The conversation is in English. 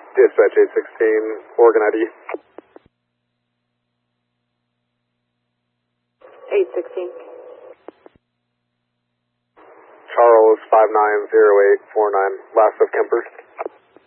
Dispatch 816, Oregon ID. 816. Charles 590849, last of Kemper.